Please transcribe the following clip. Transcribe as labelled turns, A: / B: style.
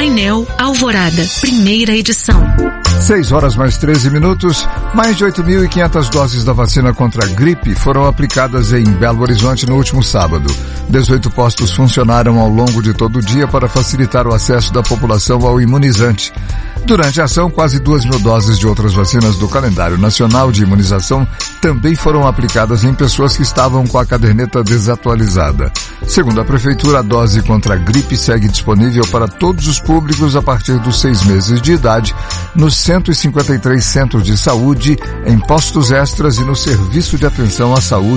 A: Painel Alvorada, primeira edição.
B: 6h mais 13. Mais de 8.500 doses da vacina contra a gripe foram aplicadas em Belo Horizonte no último sábado. 18 postos funcionaram ao longo de todo o dia para facilitar o acesso da população ao imunizante. Durante a ação, quase 2.000 doses de outras vacinas do calendário nacional de imunização também foram aplicadas em pessoas que estavam com a caderneta desatualizada. Segundo a Prefeitura, a dose contra a gripe segue disponível para todos os públicos a partir dos 6 meses de idade, nos 153 centros de saúde, em postos extras e no Serviço de Atenção à Saúde